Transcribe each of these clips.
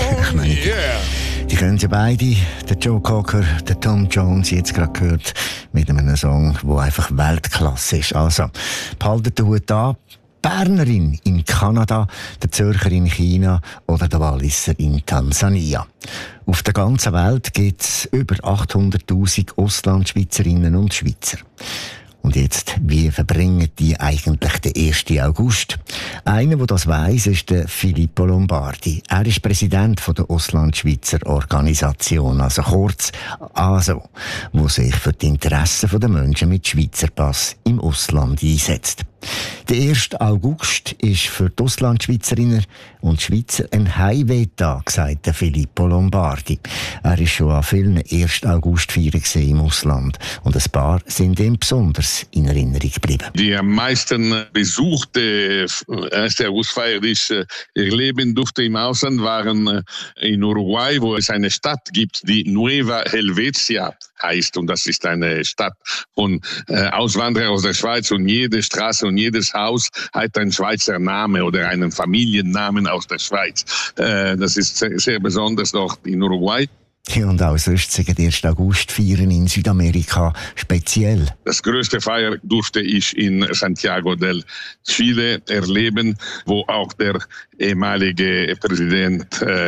Ich meine, die können ja beide, der Joe Cocker, der Tom Jones, jetzt gerade gehört, mit einem Song, der einfach Weltklasse ist. Also, behaltet den Hut an. Bernerin in Kanada, der Zürcher in China oder der Walliser in Tansania. Auf der ganzen Welt gibt es über 800'000 Auslandschweizerinnen und Schweizer. Und jetzt, wie verbringen die eigentlich den 1. August? Einer, der das weiss, ist der Filippo Lombardi. Er ist Präsident der Auslandschweizer Organisation, also kurz ASO, wo sich für die Interessen der Menschen mit Schweizer Pass im Ausland einsetzt. Der 1. August ist für die Auslandschweizerinnen und Schweizer ein Heimwehtag, sagt der Filippo Lombardi. Er ist schon an vielen 1. August-Feiern im Ausland und ein paar sind ihm besonders in Erinnerung geblieben. Die am meisten besuchte 1. Augustfeier, die ich erleben durfte im Ausland, waren in Uruguay, wo es eine Stadt gibt, die Nueva Helvetia heißt. Und das ist eine Stadt von Auswanderern aus der Schweiz. Und jede Straße und jedes Haus hat einen Schweizer Namen oder einen Familiennamen aus der Schweiz. Das ist sehr besonders dort in Uruguay. Ja, und auch sonst sind die 1. August-Feiern in Südamerika speziell. Das größte Feier durfte ich in Santiago del Chile erleben, wo auch der ehemalige Präsident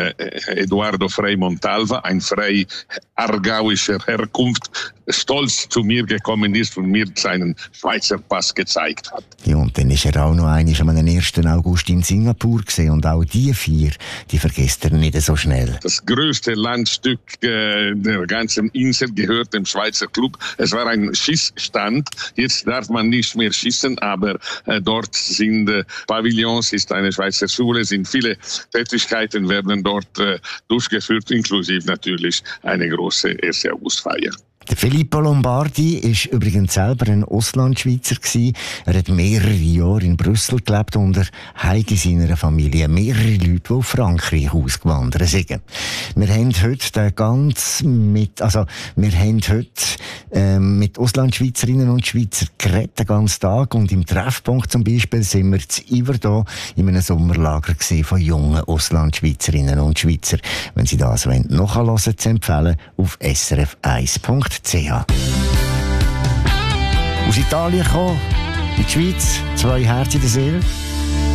Eduardo Frei Montalva, ein Frei aargauischer Herkunft, stolz zu mir gekommen ist und mir seinen Schweizer Pass gezeigt hat. Ja, und dann ist er auch noch einmal am 1. August in Singapur gesehen und auch die Feier, die vergisst er nicht so schnell. Das größte Landstück der ganzen Insel gehört dem Schweizer Club. Es war ein Schießstand. Jetzt darf man nicht mehr schießen, aber dort sind Pavillons, ist eine Schweizer Schule, sind viele Tätigkeiten werden dort durchgeführt, inklusive natürlich eine große 1. Augustfeier. Der Filippo Lombardi ist übrigens selber ein Auslandschweizer gewesen. Er hat mehrere Jahre in Brüssel gelebt und er hat in seiner Familie mehrere Leute, die auf Frankreich ausgewandert sind. Wir haben heute mit Auslandschweizerinnen und Schweizer geredet, den ganzen Tag. Und im Treffpunkt zum Beispiel sind wir zu Iverdon in einem Sommerlager von jungen Auslandschweizerinnen und Schweizer. Wenn Sie das nachhören wollen, zu empfehlen, auf srf1.ch. Aus Italien gekommen, in die Schweiz, 2 Herzen in der Seele.